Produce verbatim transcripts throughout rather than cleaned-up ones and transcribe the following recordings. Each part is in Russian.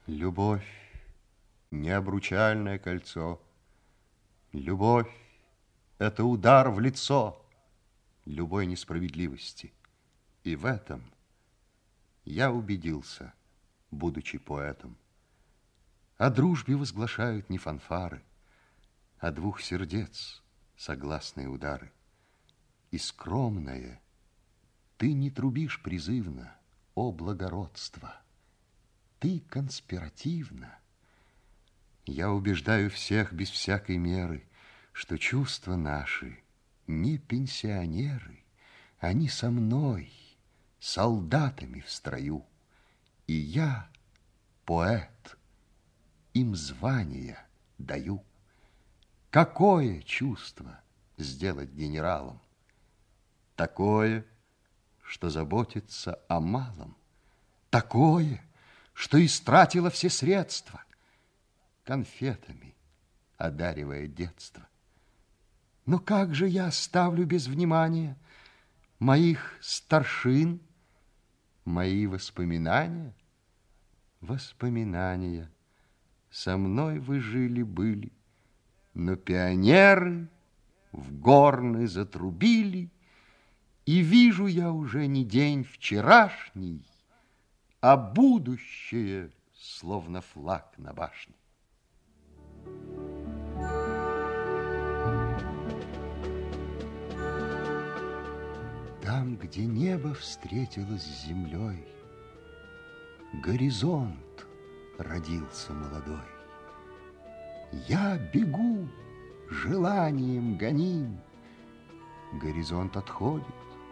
Любовь — не обручальное кольцо. Любовь — это удар в лицо любой несправедливости. И в этом я убедился, будучи поэтом. О дружбе возглашают не фанфары, а двух сердец согласные удары. И скромное ты не трубишь призывно, о благородство, ты конспиративно. Я убеждаю всех без всякой меры, что чувства наши не пенсионеры, они со мной, солдатами в строю, и я, поэт, им звания даю. Какое чувство сделать генералом? Такое, что заботится о малом. Такое, что истратило все средства, конфетами одаривая детство. Но как же я оставлю без внимания моих старшин, мои воспоминания? Воспоминания. Со мной вы жили-были, но пионеры в горны затрубили, и вижу я уже не день вчерашний, а будущее, словно флаг на башне. Там, где небо встретилось с землей, горизонт родился молодой. Я бегу, желанием гоним. Горизонт отходит,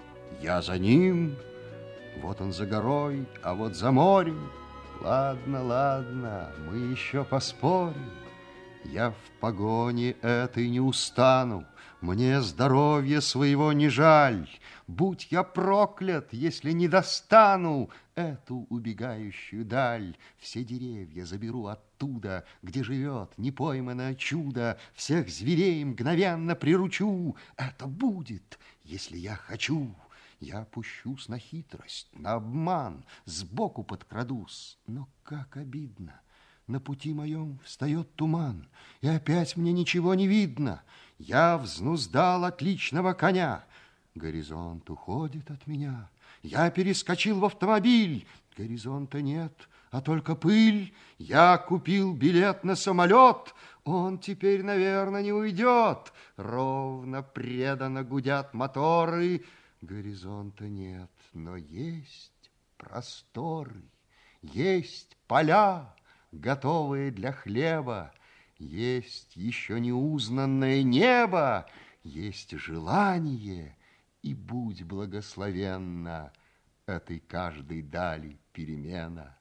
я за ним. Вот он за горой, а вот за морем. Ладно, ладно, мы еще поспорим. Я в погоне этой не устану, мне здоровья своего не жаль. Будь я проклят, если не достану эту убегающую даль. Все деревья заберу оттуда, где живет непойманное чудо. Всех зверей мгновенно приручу. Это будет, если я хочу. Я опущусь на хитрость, на обман, сбоку подкрадусь. Но как обидно! На пути моем встает туман, и опять мне ничего не видно. Я взнуздал отличного коня. Горизонт уходит от меня. Я перескочил в автомобиль. Горизонта нет, а только пыль. Я купил билет на самолет. Он теперь, наверное, не уйдет. Ровно, преданно гудят моторы. Горизонта нет, но есть просторы, есть поля, готовые для хлеба, есть еще неузнанное небо, есть желание, и будь благословенна этой каждой дали перемена.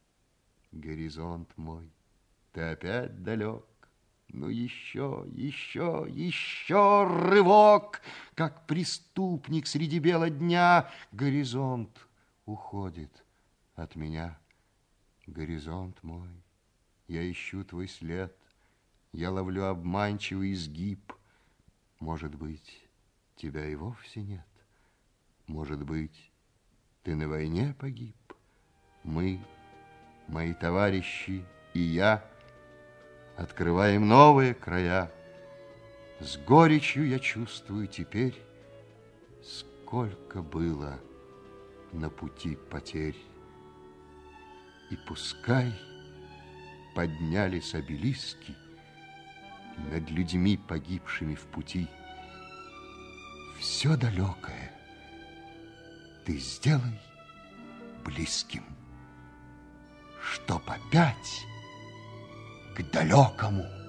Горизонт мой, ты опять далек, ну еще, еще, еще рывок, как преступник среди бела дня. Горизонт уходит от меня. Горизонт мой, я ищу твой след, я ловлю обманчивый изгиб. Может быть, тебя и вовсе нет. Может быть, ты на войне погиб. Мы, мои товарищи и я, открываем новые края. С горечью я чувствую теперь, сколько было на пути потерь. И пускай поднялись обелиски над людьми, погибшими в пути, все далекое ты сделай близким, чтоб опять к далекому